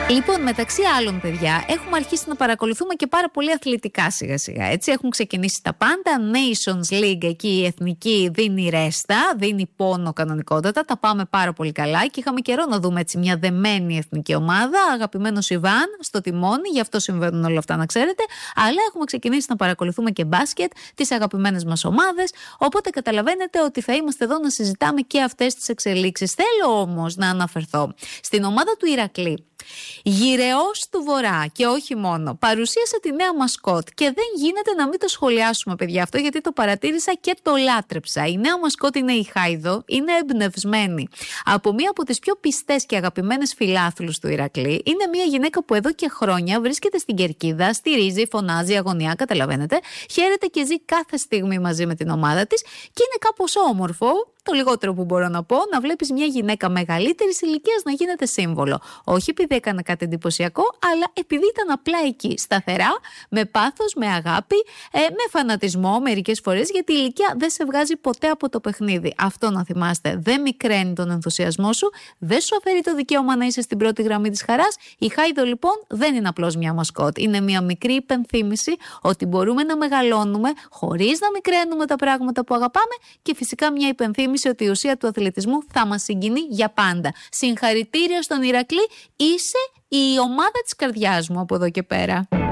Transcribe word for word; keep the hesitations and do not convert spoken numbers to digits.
Λοιπόν, μεταξύ άλλων, παιδιά, έχουμε αρχίσει να παρακολουθούμε και πάρα πολύ αθλητικά σιγά-σιγά. Έτσι, έχουν ξεκινήσει τα πάντα. Nations League, εκεί η εθνική δίνει ρέστα, δίνει πόνο κανονικότατα. Τα πάμε πάρα πολύ καλά και είχαμε καιρό να δούμε έτσι μια δεμένη εθνική ομάδα. Αγαπημένος Ιβάν στο τιμόνι, γι' αυτό συμβαίνουν όλα αυτά, να ξέρετε. Αλλά έχουμε ξεκινήσει να παρακολουθούμε και μπάσκετ, τις αγαπημένες μας ομάδες. Οπότε καταλαβαίνετε ότι θα είμαστε εδώ να συζητάμε και αυτές τις εξελίξεις. Θέλω όμως να αναφερθώ στην ομάδα του Ηρακλή. Γυρεός του Βορρά και όχι μόνο παρουσίασε τη νέα μασκότ και δεν γίνεται να μην το σχολιάσουμε, παιδιά, αυτό, γιατί το παρατήρησα και το λάτρεψα. Η νέα μασκότ είναι η Χάιδο, είναι εμπνευσμένη από μία από τις πιο πιστές και αγαπημένες φιλάθλους του Ηρακλή. Είναι μία γυναίκα που εδώ και χρόνια βρίσκεται στην κερκίδα, στηρίζει, φωνάζει, αγωνιά, καταλαβαίνετε, χαίρεται και ζει κάθε στιγμή μαζί με την ομάδα της και είναι κάπως όμορφο. Το λιγότερο που μπορώ να πω, να βλέπεις μια γυναίκα μεγαλύτερης ηλικίας να γίνεται σύμβολο. Όχι επειδή έκανε κάτι εντυπωσιακό, αλλά επειδή ήταν απλά εκεί, σταθερά, με πάθος, με αγάπη, ε, με φανατισμό μερικές φορές, γιατί η ηλικία δεν σε βγάζει ποτέ από το παιχνίδι. Αυτό να θυμάστε, δεν μικραίνει τον ενθουσιασμό σου, δεν σου αφαιρεί το δικαίωμα να είσαι στην πρώτη γραμμή της χαράς. Η Χάιδο λοιπόν δεν είναι απλώς μια μασκότ, είναι μια μικρή υπενθύμηση ότι μπορούμε να μεγαλώνουμε χωρίς να μικραίνουμε τα πράγματα που αγαπάμε και φυσικά μια υπενθύμηση ότι η ουσία του αθλητισμού θα μας συγκινεί για πάντα. Συγχαρητήρια στον Ηρακλή, είσαι η ομάδα της καρδιάς μου από εδώ και πέρα.